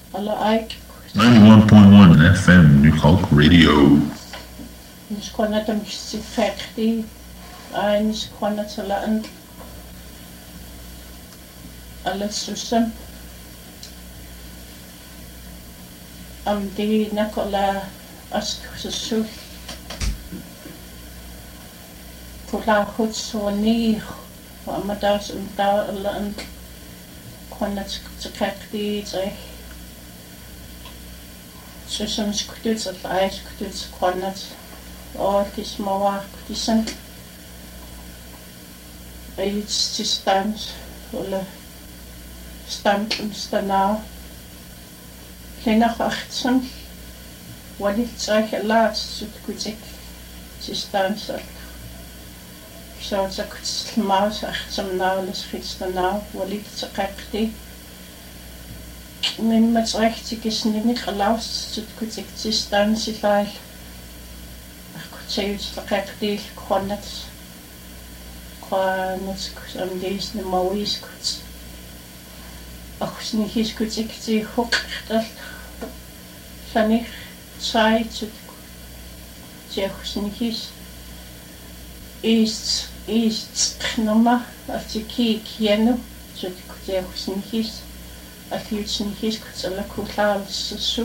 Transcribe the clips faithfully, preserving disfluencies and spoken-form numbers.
Alla aik. ninety-one point one F M New Hulk Radio. Niskwana tam sikrekti. Ai niskwana talaan. Alla susam. Am di nakola askususul. Kula hutsoni. Amadas unta alla an. Kwana sikrekti zai. Susam skututs at ai skututs kwanat. All this mawa kutisan. It's just stands. Alle stand und stanau. Kleiner achtsam. Walit zeig laat sut kutik. She stands up. So it's a kutsl maus achtsam now les fits stanau. Walit zekakti. Min met rechtig is niet gelaust sut kutik. She stands it like. Kutseus zekakti kwanat. Kwanat am dees ne mawis kuts. Ach, niet is goed, ik zie ook dat van ik zei dat zeg niet is is is genomen als ik kijk jeno dat ik zeg niet is als je het niet is dat alle koelaar zo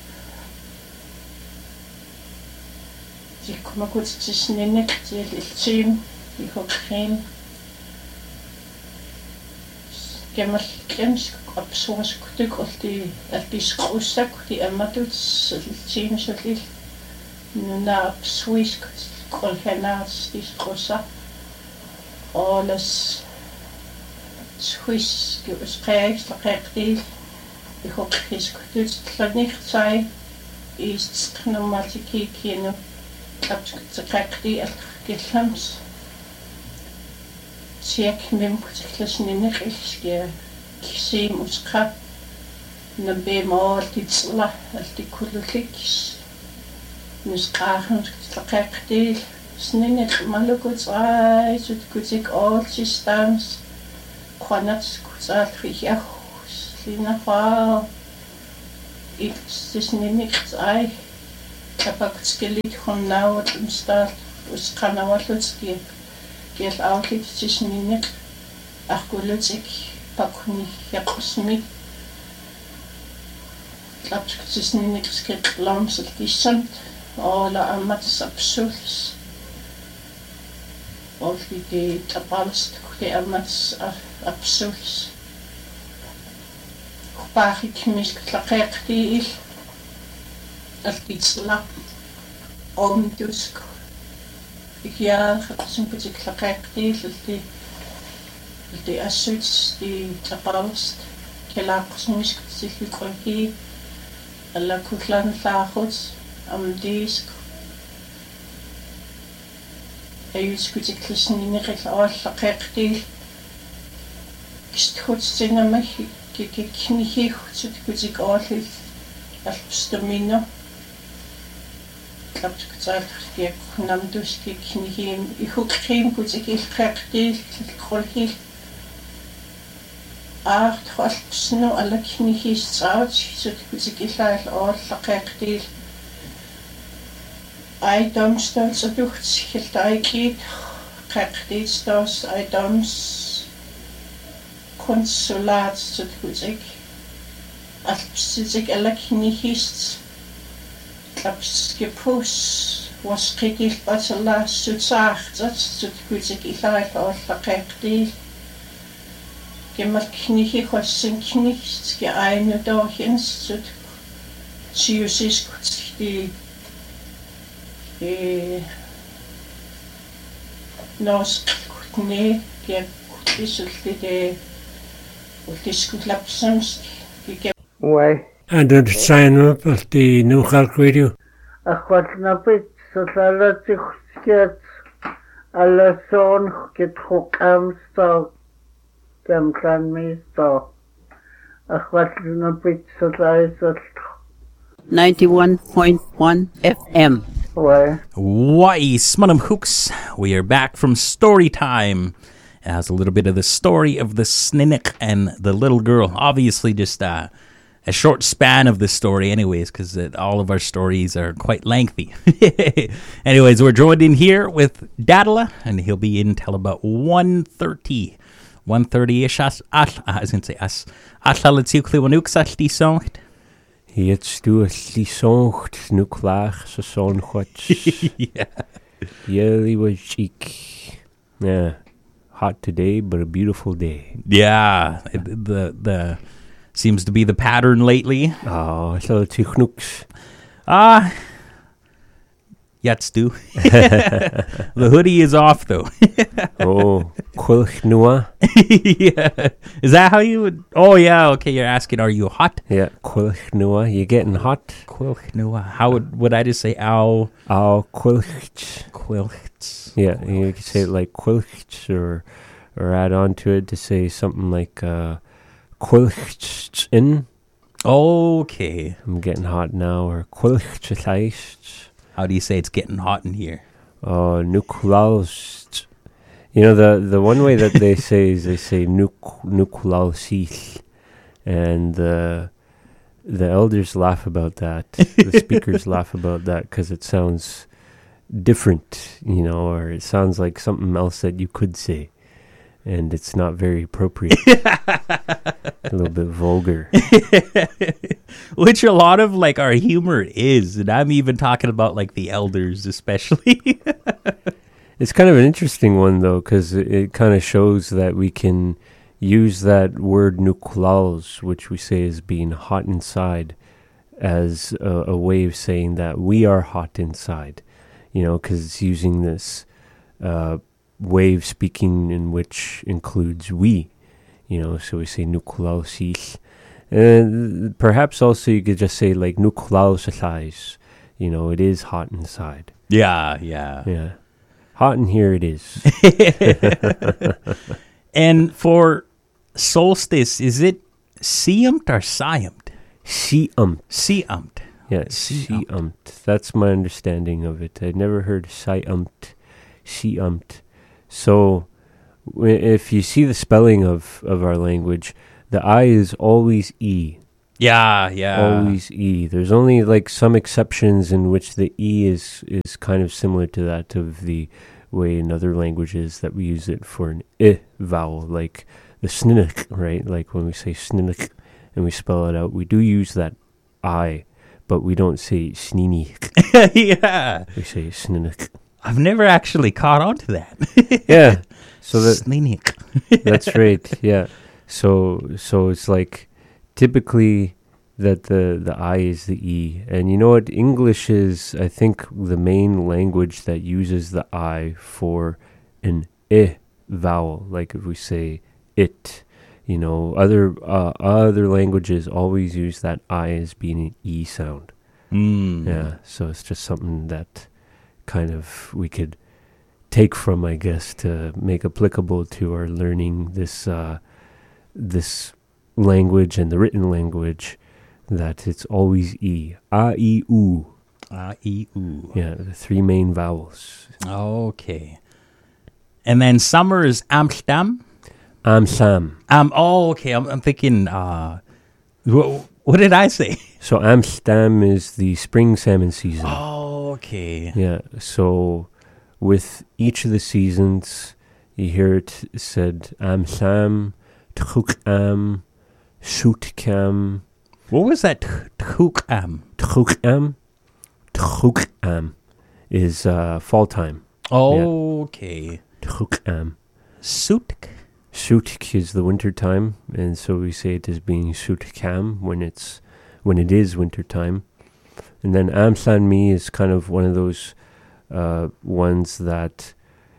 ik kom goed te zien ik zie het zien ik ook geen Gemmer klems op soos kutuk of die of die skousak die ematuts zien so lief na op swisk kolhenas die skousa alles swisk gespreek verrektig ik hoop is kutuk dat niet zei is knomatiki kino op te rekti het gelams Check mem kutiklasni nekhiske kisim uska nabe mar titsla alti kulukis nusqahan tlaqaqti sninek malukuts ay sut kutik all systems qanat kutsal khiyah sina fa it's sninek ay kapaktskelit khonnawat instal usqanawalutski Gel outlet tisninik akulutik pakuni yakusmi lapsk tisninik skit lams tisant ala amat sapsuls of die tapalst die amat apsuls Pagik mis klaqeqti altitsla om tusk Ja, zo'n beetje klakkeertig, die die assuits die tapalst, kelaks musk zich kolhi, alla kutlan faagots, am disk. Ayus kuti klisnini rek al klakkeertig. Kist goed zina mij, kijk knie goed kuti kolhi, alpstomino. Klapt gezegd ik nam dus ik niet ik ook geen goed ik ik krijg die kolhi acht half sno alle knieën zout zo goed ik ik laat al krijg die I don't start zo doet schild ik krijg die stas I don't consulaat zo goed ik als ik alle knieën Abskipus was kritisch wat ze laat zoetzacht dat ze goed ik ik laat al verkrijgt Gemmer knieën was zijn knie ge eine dochens zo zie je is goed die eh nos nee ge is het de of die goed lapsums Why? And the sign up of the New Hulk Radio. Akwatnapit sa salatik skit alason kit hukam sta kamkan mi sta akwatnapit sa salatik ninety-one point one F M. Why? Why, Smunham Hooks. We are back from story time. It has a little bit of the story of the Sninik and the little girl. Obviously, just uh, a short span of the story anyways, because all of our stories are quite lengthy. Anyways, we're joined in here with Dadala, and he'll be in till about one thirty. one thirty-ish. As, as, I was going to say, as, as al het ziekli wanuk sal die songt. Jetzt du es die songt, nu klaag ze songt. Yeah. Yelly was cheek. Yeah. Hot today, but a beautiful day. Yeah. it- the, the, seems to be the pattern lately. Oh, so it's knooks. Ah. Jetzt du. The hoodie is off though. Oh, quilch nua. Yeah. Is that how you would? Oh yeah. Okay. You're asking, are you hot? Yeah, quilch nua. You getting hot? Quilch nua. How would would I just say ow? Oh, quilch. Quilch. Yeah, you could say it like quilch, or or add on to it to say something like uh, quilch in. Okay. I'm getting hot now, or quilch ice. How do you say it's getting hot in here? Oh, nuklaus. You know, the the one way that they say is they say nuk nuklausis, and the the elders laugh about that. The speakers laugh about that because it sounds different, you know, or it sounds like something else that you could say, and it's not very appropriate. A little bit vulgar. Which a lot of like our humor is, and I'm even talking about like the elders especially. It's kind of an interesting one, though, because it, it kind of shows that we can use that word nuklaus, which we say is being hot inside, as a, a way of saying that we are hot inside, you know, because it's using this uh, way of speaking in which includes we, you know, so we say nuklausis. And perhaps also you could just say like nuklausais, you know, it is hot inside. Yeah, yeah. Yeah. Hot in here it is. And for solstice, is it Siemt or Siemt? Siemt. Siemt. Yeah, Siemt. Siemt. That's my understanding of it. I'd never heard Siemt. Siemt. So, w- if you see the spelling of, of our language, the I is always E. Yeah, yeah. Always E. There's only like some exceptions in which the E is, is kind of similar to that of the way in other languages that we use it for an I vowel, like the sninnik, right? Like when we say sninnik and we spell it out, we do use that I, but we don't say snini. Yeah. We say sninnik. I've never actually caught on to that. Yeah. So that Sneak. that's right. Yeah. So so it's like typically that the, the I is the E. And you know what? English is, I think, the main language that uses the I for an I vowel. Like if we say it, you know, other uh, other languages always use that I as being an E sound. Mm. Yeah. So it's just something that kind of we could take from, I guess, to make applicable to our learning this uh, this language and the written language, that it's always E. A, E, U. Ah, E, U. Yeah, the three main vowels. Okay. And then summer is Amsterdam. Am, Sam. Um. Oh, okay. I'm, I'm thinking. Uh, wh- what did I say? So Amsterdam is the spring salmon season. Oh, okay. Yeah, so with each of the seasons, you hear it said Am, Sam, Tchuk, Am, Shoot, Cam, What was that? Tukam. Tchukam. Tchukam is uh, fall time. Okay. Tchukam. Sutk. Sutik is the winter time, and so we say it as being Sutkam when it's when it is winter time. And then Amsan Mi is kind of one of those uh, ones that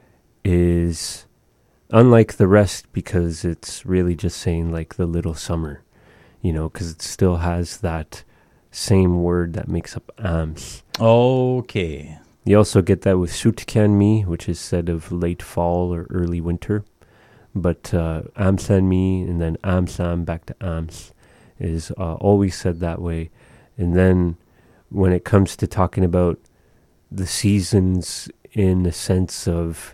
is unlike the rest because it's really just saying like the little summer, you know, because it still has that same word that makes up Ams. Okay. You also get that with Sutkan Mi, which is said of late fall or early winter. But uh, Amsan Mi and then Amsam back to Ams is uh, always said that way. And then when it comes to talking about the seasons in the sense of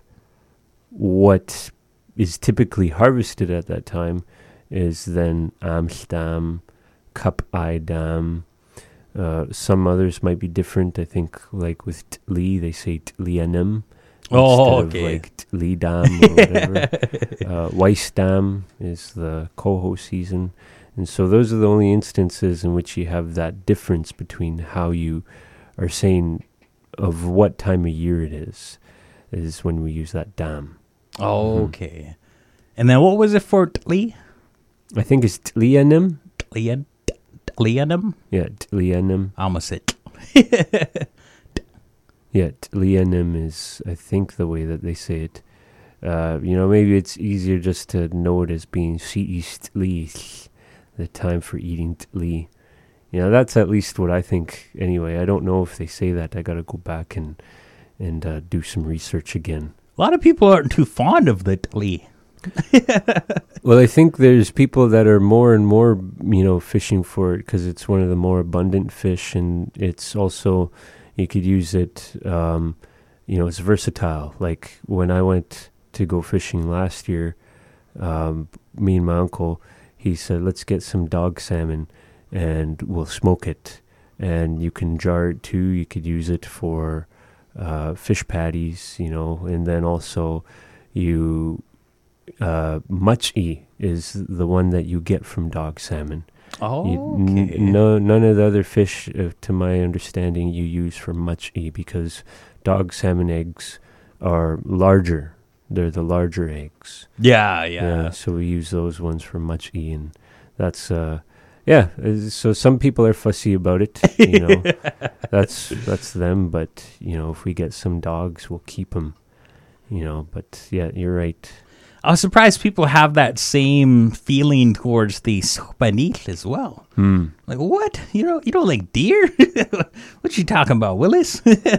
what is typically harvested at that time is then Amstam, cup eye dam. Uh, some others might be different. I think, like with Tli, they say Tlianem Oh, instead okay. of like Tli dam or whatever. uh, Weiss dam is the coho season. And so those are the only instances in which you have that difference between how you are saying of what time of year it is, is when we use that dam. Okay. And then what was it for Tli? I think it's Tlianem. Tlian? Tlianem? Yeah, Tlianem. I almost said. Yeah, Tlianem is, I think, the way that they say it. Uh, you know, maybe it's easier just to know it as being Tli, the time for eating Tli. You know, that's at least what I think anyway. I don't know if they say that. I got to go back and and uh, do some research again. A lot of people aren't too fond of the Tli. Well, I think there's people that are more and more, you know, fishing for it because it's one of the more abundant fish, and it's also, you could use it, um, you know, it's versatile. Like when I went to go fishing last year, um, me and my uncle, he said, let's get some dog salmon and we'll smoke it. And you can jar it too. You could use it for uh, fish patties, you know, and then also you... Uh, Much-e is the one that you get from dog salmon. Oh, You- n- no, none of the other fish, uh, to my understanding, you use for much-e because dog salmon eggs are larger. They're the larger eggs. Yeah, yeah. So we use those ones for much-e, and that's uh, yeah. uh, So some people are fussy about it. You know, that's that's them. But you know, if we get some dogs, we'll keep them. You know, but yeah, you're right. I was surprised people have that same feeling towards the Sopanil as well. Hmm. Like, what? You don't, you don't like deer? What you talking about, Willis?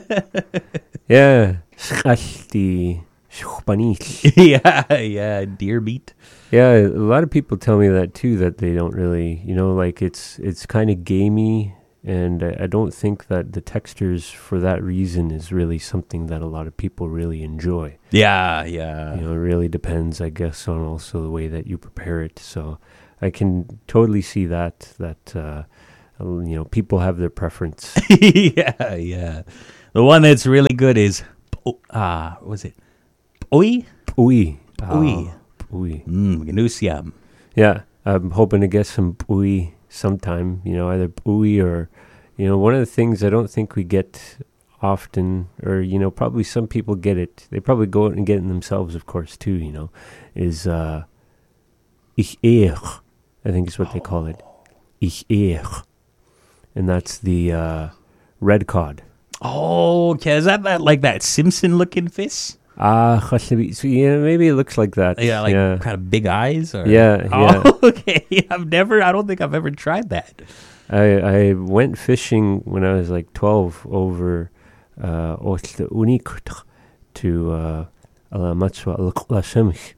Yeah, Schachti, Schpanich. yeah, yeah, deer meat. Yeah, a lot of people tell me that too. That they don't really, you know, like it's it's kind of gamey, and I, I don't think that the textures for that reason is really something that a lot of people really enjoy. Yeah, yeah. You know, it really depends, I guess, on also the way that you prepare it. So I can totally see that that uh, you know, people have their preference. yeah, yeah. The one that's really good is, uh, what was it? Pui? Pui. Pui. Pui. Mmm, Ganusiam. Yeah, I'm hoping to get some pui sometime, you know, either pui or, you know, one of the things I don't think we get often, or, you know, probably some people get it. They probably go out and get it themselves, of course, too, you know, is uh, ich eer, I think is what they call it. Ich eer. And that's the uh, red cod. Oh, okay. Is that, that like that Simpson-looking fish? Ah, uh, so yeah, maybe it looks like that. Yeah, like yeah. kind of big eyes? Or? Yeah, Oh, yeah. okay. I've never, I don't think I've ever tried that. I I went fishing when I was like twelve over uh Unikut to uh Alamatwa Al-Qlashamh,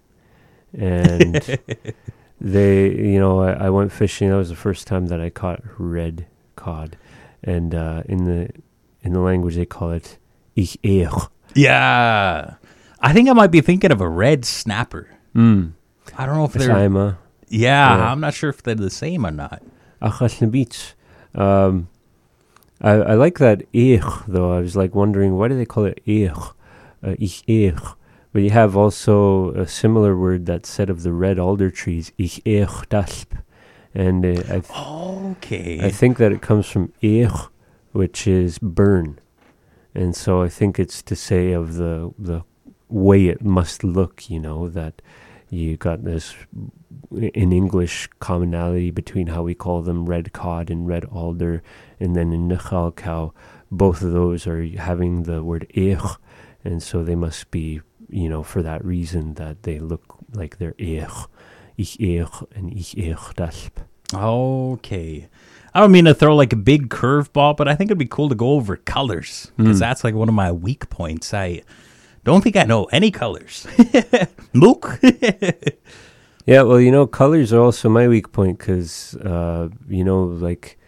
and they, you know, I, I went fishing. That was the first time that I caught red cod, and uh, in the in the language they call it ich eer. Yeah. I think I might be thinking of a red snapper. Mm. I don't know if they're... Saima. Yeah, Yeah. I'm not sure if they're the same or not. Achasnabits. Um, I I like that eer though. I was like wondering, why do they call it eer? Uh, ich eer. But you have also a similar word that's said of the red alder trees, ich eer dasp. And uh, I, th- Okay. I think that it comes from eer, which is burn. And so I think it's to say of the the way it must look, you know, that you got this, in English, commonality between how we call them red cod and red alder. And then in Nuchalkau, both of those are having the word eer. And so they must be, you know, for that reason that they look like they're eer. Ich eer and ich eer dasp. Okay. I don't mean to throw like a big curveball, but I think it'd be cool to go over colors because Mm. that's like one of my weak points. I don't think I know any colors. Mook. Yeah, well, you know, colors are also my weak point because, uh, you know, like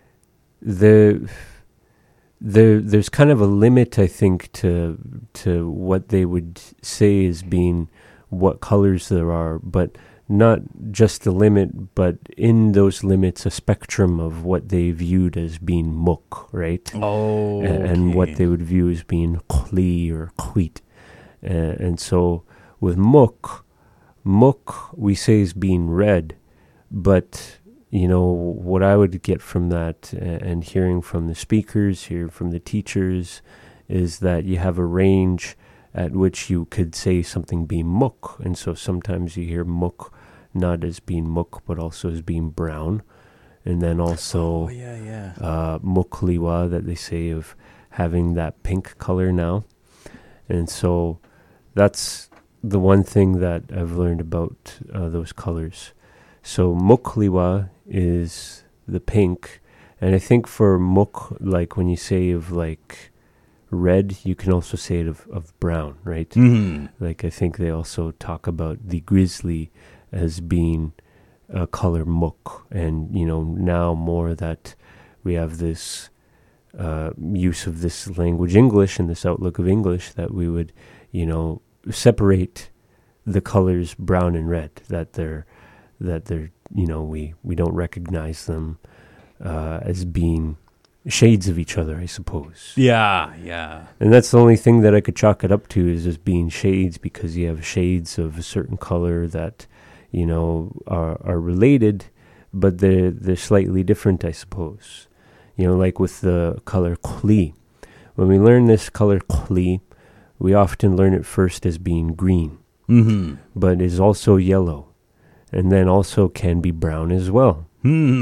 the there there's kind of a limit, I think, to to what they would say as being what colors there are, but not just the limit, but in those limits, a spectrum of what they viewed as being muk, right? Oh, A- and okay. what they would view as being kli or kwit. Uh, and so with muk, muk we say is being red, but you know what I would get from that, uh, and hearing from the speakers, hearing from the teachers, is that you have a range at which you could say something being muk, and so sometimes you hear muk not as being muk but also as being brown, and then also Oh, yeah, yeah. uh, mukliwa, that they say of having that pink color now. And so that's the one thing that I've learned about uh, those colors. So mukliwa is the pink, and I think for muk, like when you say of like red, you can also say it of, of brown, right? Mhm. Like I think they also talk about the grizzly as being a color muk, and you know now more that we have this uh, use of this language English and this outlook of English, that we would you know separate the colors brown and red, that they're that they're you know we we don't recognize them uh, as being shades of each other, I suppose. Yeah, yeah. And that's the only thing that I could chalk it up to, is as being shades, because you have shades of a certain color that, you know, are are related, but they're, they're slightly different, I suppose. You know, like with the color kli. When we learn this color kli, we often learn it first as being green, Mm-hmm. but is also yellow, and then also can be brown as well. Hmm.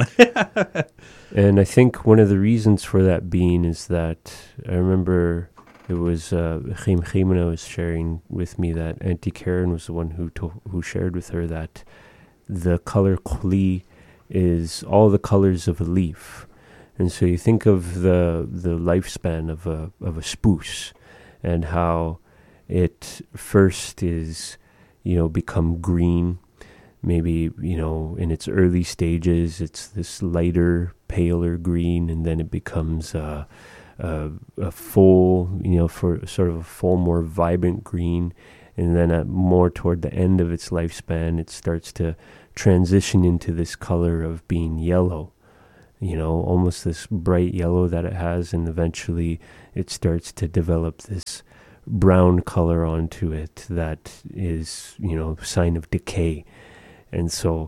And I think one of the reasons for that being is that I remember it was uh, Chaim Chaimana was sharing with me that Auntie Karen was the one who to- who shared with her that the color kli is all the colors of a leaf. And so you think of the the lifespan of a of a spruce, and how it first is, you know, become green. Maybe, you know, in its early stages, it's this lighter, paler green, and then it becomes uh, a, a full, you know, for sort of a full, more vibrant green. And then at more toward the end of its lifespan, it starts to transition into this color of being yellow, you know, almost this bright yellow that it has. And eventually it starts to develop this brown color onto it that is, you know, sign of decay. And so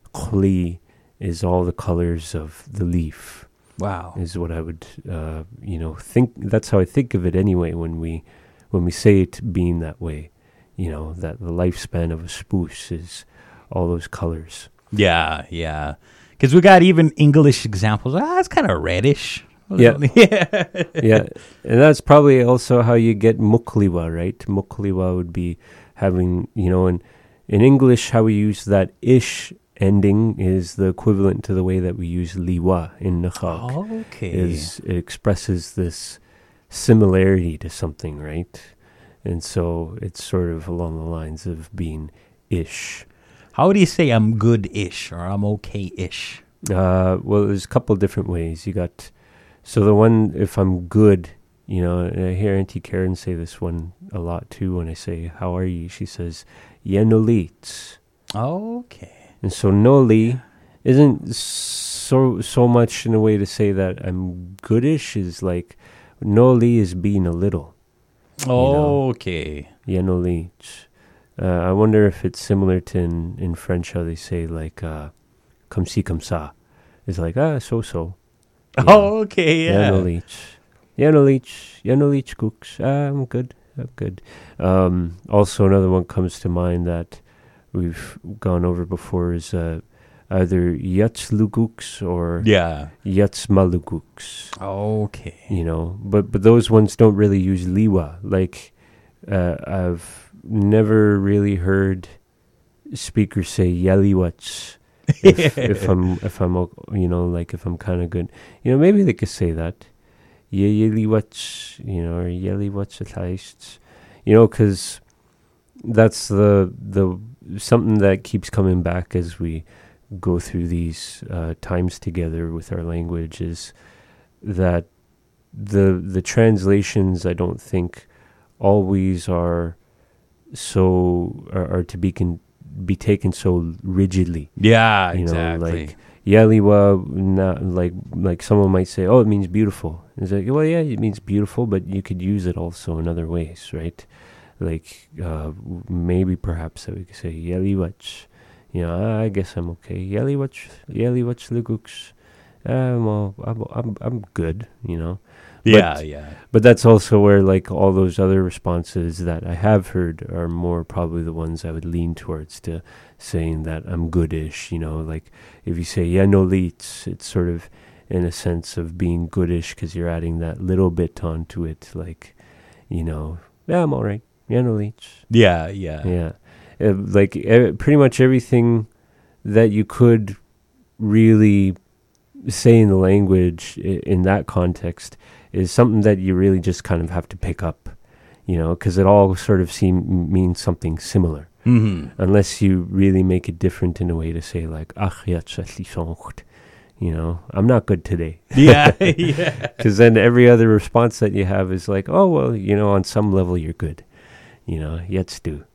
kli is all the colors of the leaf, Wow. is what I would, uh, you know, think. That's how I think of it anyway, when we when we say it being that way, you know, that the lifespan of a spruce is all those colors. Yeah, yeah. Because we got even English examples. Ah, it's kind of reddish. Yeah. yeah. Yeah, and that's probably also how you get mukliwa, right? Mukliwa would be having, you know, and in English, how we use that ish ending is the equivalent to the way that we use liwa in Nakhag. Okay. Is it expresses this similarity to something, right? And so it's sort of along the lines of being ish. How do you say I'm good-ish or I'm okay-ish? Uh, well, there's a couple different ways. You got, so the one, if I'm good, you know, and I hear Auntie Karen say this one a lot too. When I say, how are you? She says, Yenolit. Okay. And so noli isn't so so much in a way to say that I'm goodish, is like noli is being a little. know. Okay. Yenolit. Uh, I wonder if it's similar to in, in French how they say like uh, comme ci comme ça. It's like, ah, so-so. You know. Okay, yeah. Yenolit. Yenolit. Yenolit cooks. Ah, I'm good. I'm good. Um, also, another one comes to mind that we've gone over before is uh, either Yatsluguks or Yeah. Yatsmaluguks. Okay. You know, but but those ones don't really use liwa. Like uh, I've never really heard speakers say yeliwats. If, if I'm if I'm o- you know, like if I'm kind of good, you know, maybe they could say that. Yeliwats, you know, or yeliwats at least, you know, because that's the the something that keeps coming back as we go through these uh, times together with our language, is that the the translations, I don't think always are so are, are to be con- be taken so rigidly. Yeah, You know, exactly. like Yaliwa, not like like someone might say, oh, it means beautiful. It's like, well, yeah, it means beautiful, but you could use it also in other ways, right? Like uh, maybe perhaps we could say Yaliwach. You know, I guess I'm okay. Yaliwach, Yaliwach Luguks. Um, well, I'm, I'm I'm good. You know. yeah, but- yeah. But that's also where, like, all those other responses that I have heard are more probably the ones I would lean towards to saying that I'm goodish, you know, like if you say, yeah, no leets, it's sort of in a sense of being goodish because you're adding that little bit onto it, like, you know, yeah, I'm all right, yeah, no leets, Yeah, yeah. yeah. Uh, like, e- pretty much everything that you could really say in the language i- in that context is something that you really just kind of have to pick up, you know, because it all sort of seem means something similar, Mm-hmm. unless you really make it different in a way to say like, ach, ja, you know, I'm not good today. Yeah, yeah. Because then every other response that you have is like, oh, well, you know, on some level you're good, you know, jetzt du.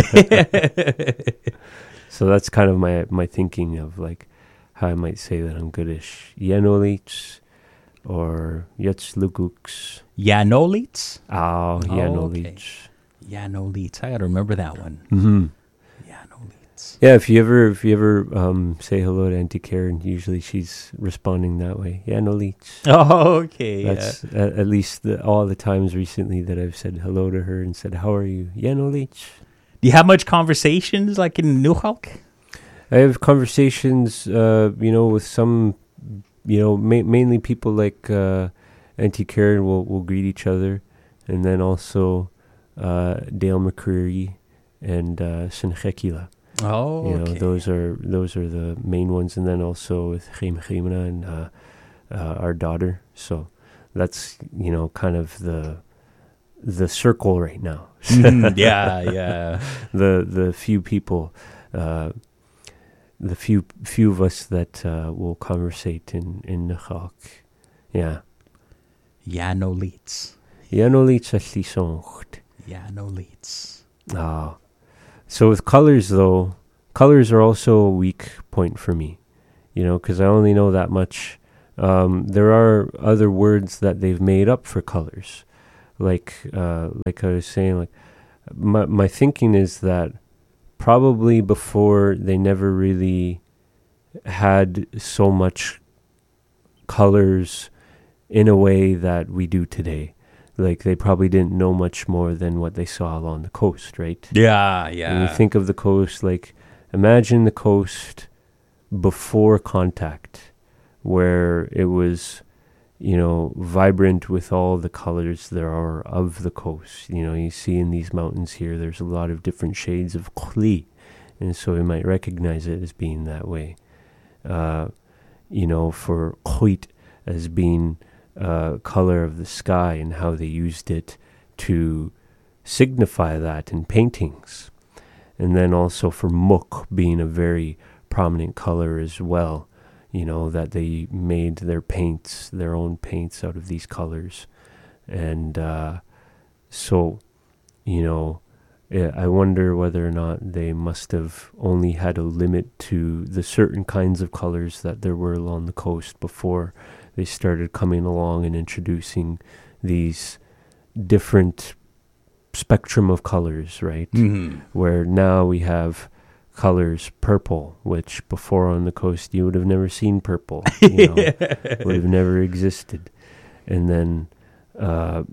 So that's kind of my my thinking of like how I might say that I'm goodish. Yenolits or jetzt luguks. Yanolits? Oh, Oh, yenolits. Yanolits. I gotta remember that one. Mm-hmm. Yanolits. Yeah, if you ever if you ever um, say hello to Auntie Karen, usually she's responding that way. Yenolits. Oh, okay. That's at, at least the, all the times recently that I've said hello to her and said, how are you? Yenolits. Do you have much conversations like in Nuhalk? I have conversations, uh, you know, with some, you know, ma- mainly people like uh, Auntie Karen will, will greet each other, and then also uh, Dale McCreary and uh, Sinchekila. Oh, You know, okay. those are those are the main ones, and then also with Chaim Chaimna and uh, uh, our daughter. So that's, you know, kind of the the circle right now. Mhm, yeah, yeah. the the few people, uh, the few few of us that uh, will conversate in in Nuhalk. Yeah. Yanolits. Yanolits aslisoncht. Yanolits. Ah. So with colors, though, colors are also a weak point for me, you know, because I only know that much. Um, there are other words that they've made up for colors, like uh, like I was saying. Like my my thinking is that probably before they never really had so much colors in a way that we do today. Like they probably didn't know much more than what they saw along the coast, right? Yeah, When yeah. you think of the coast, like imagine the coast before contact, where it was, you know, vibrant with all the colors there are of the coast. You know, you see in these mountains here, there's a lot of different shades of kli, and so we might recognize it as being that way. Uh, you know, for khoit as being uh, color of the sky and how they used it to signify that in paintings. And then also for muk being a very prominent color as well, you know, that they made their paints, their own paints out of these colors. And uh, so, you know, I wonder whether or not they must have only had a limit to the certain kinds of colors that there were along the coast before they started coming along and introducing these different spectrum of colors, right? Mhm. Where now we have colors purple, which before on the coast you would have never seen purple, you know, would have never existed. And then uh,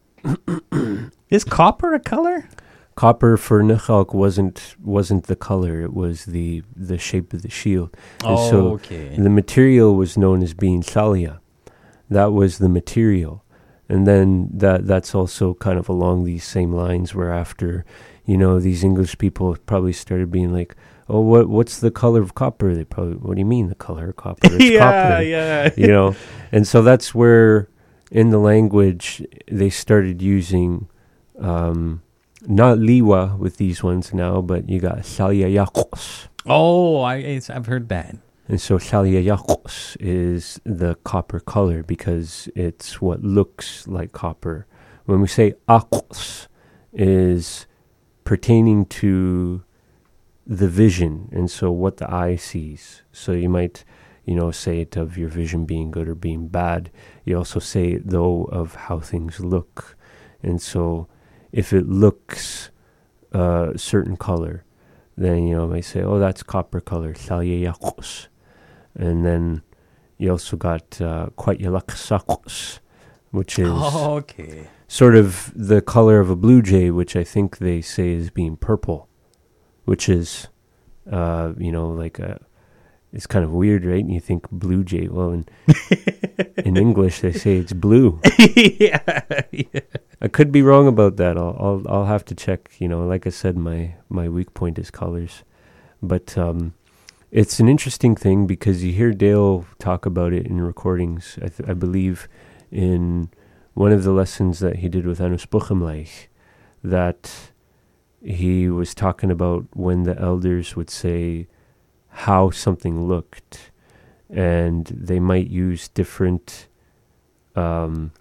Is copper a color? copper for Nuhalk wasn't wasn't the color; it was the the shape of the shield. And Oh, so okay. the material was known as being salia. That was the material. And then that that's also kind of along these same lines where after, you know, these English people probably started being like, oh, what what's the color of copper? They probably, what do you mean the color of copper? It's yeah, copper. yeah. You know? And so that's where in the language they started using um, not liwa with these ones now, but you got salyayakos. Oh, I, it's, I've heard that. And so salyayakos is the copper color because it's what looks like copper. When we say akos is pertaining to the vision, and so what the eye sees. So you might, you know, say it of your vision being good or being bad. You also say it, though, of how things look. And so if it looks a certain color, then, you know, you might say, oh, that's copper color. And then you also got uh, which is Oh, okay. sort of the color of a blue jay, which I think they say is being purple, which is, uh, you know, like a, it's kind of weird, right? And you think blue jay. Well, in, in English, they say it's blue. yeah, yeah. I could be wrong about that. I'll, I'll, I'll have to check. You know, like I said, my, my weak point is colors, but um, it's an interesting thing because you hear Dale talk about it in recordings. I, th- I believe in one of the lessons that he did with Anus Buchamleich, that he was talking about when the elders would say how something looked, and they might use different um,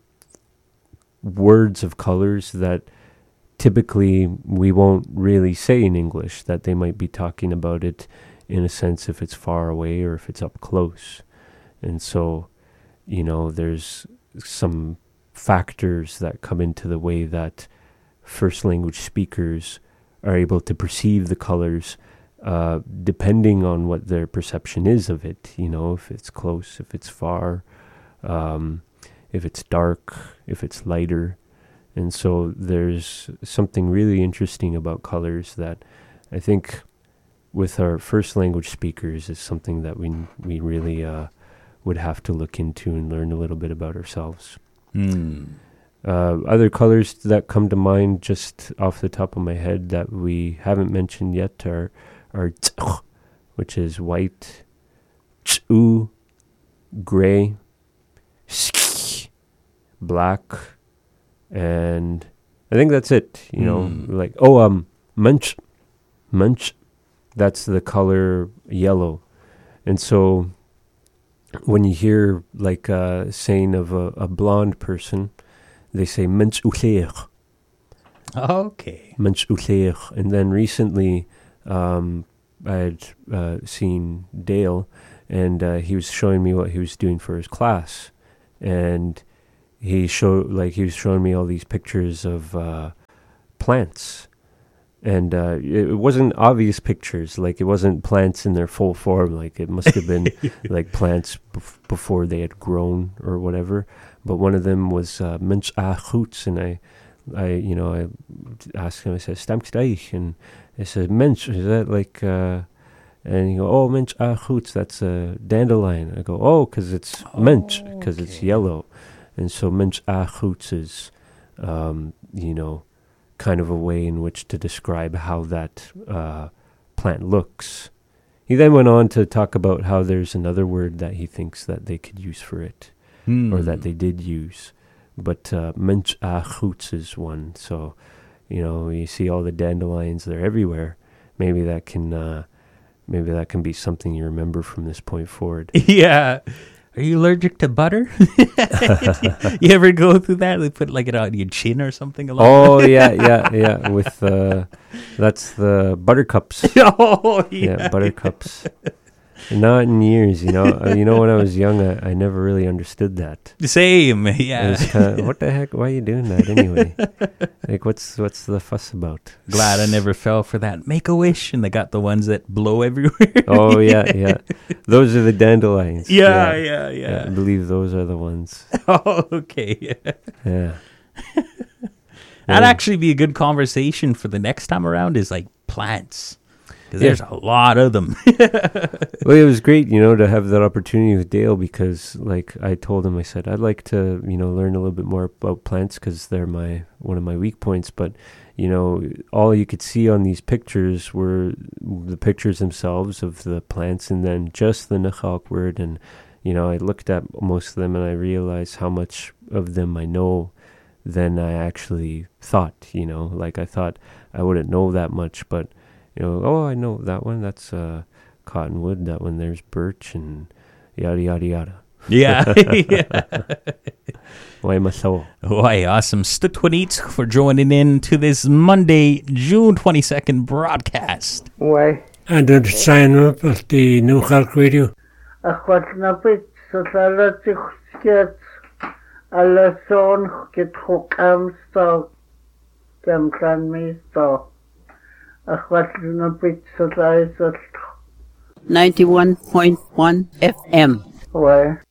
words of colors that typically we won't really say in English, that they might be talking about it in a sense if it's far away or if it's up close. And so, you know, there's some factors that come into the way that first language speakers are able to perceive the colors uh, depending on what their perception is of it. You know, if it's close, if it's far, um, if it's dark, if it's lighter. And so there's something really interesting about colors that I think with our first language speakers is something that we we really uh, would have to look into and learn a little bit about ourselves. Mm. Uh, other colors that come to mind just off the top of my head that we haven't mentioned yet are, are tch, which is white, tsu, gray, sk, black, and I think that's it. You know, Mm. like, oh, um, munch, munch, that's the color yellow. And so when you hear like a saying of a, a blonde person, they say mens uleer. Okay. Mens uleer. And then recently um, I had uh, seen Dale, and uh, he was showing me what he was doing for his class. And he showed, like, he was showing me all these pictures of uh, plants. And uh, it wasn't obvious pictures, like it wasn't plants in their full form, like it must have been like plants bef- before they had grown or whatever. But one of them was uh, mens a roots, and I, I, you know, I asked him, I said, "Stamkt eich?" And I said, "Mens, is that like?" Uh, and he go, "Oh, mens a roots, that's a dandelion." I go, "Oh, because it's Oh, mens, because it's okay. yellow," and so mens a roots is, um, you know, kind of a way in which to describe how that uh, plant looks. He then went on to talk about how there's another word that he thinks that they could use for it, Hmm. or that they did use. But uh, mens a roots is one. So, you know, you see all the dandelions, they're everywhere. Maybe that can, uh, maybe that can be something you remember from this point forward. Yeah. Are you allergic to butter? You ever go through that? They put like it on your chin or something along. Oh yeah, yeah, yeah. With uh, that's the buttercups. Oh yeah. Yeah, buttercups. Not in years, you know. Uh, you know, when I was young, I, I never really understood that. Same. It Yeah. was kind of, what the heck? Why are you doing that anyway? Like, what's what's the fuss about? Glad I never fell for that. Make a wish, and they got the ones that blow everywhere. Oh yeah, yeah. Those are the dandelions. yeah, yeah, yeah. I believe those are the ones. Oh, okay. Yeah. That'd actually be a good conversation for the next time around. Is like plants, because Yeah. there's a lot of them. Well, it was great, you know, to have that opportunity with Dale because, like, I told him, I said, I'd like to, you know, learn a little bit more about plants because they're my one of my weak points. But, you know, all you could see on these pictures were the pictures themselves of the plants and then just the Nechak word. And, you know, I looked at most of them and I realized how much of them I know than I actually thought, you know. Like, I thought I wouldn't know that much, but, you know, oh, I know that one, that's uh, cottonwood, that one there's birch, and yada, yada, yada. Yeah. yeah. Why my soul? Why, awesome. Stutwanit for joining in to this Monday, June twenty-second broadcast. Ouais. And then sign up at the New Cork Radio. Achos na bit so sala tichskiet alla son get hook amstar dem kan mi sto. Achos na bit so sala ninety-one point one F M. Why?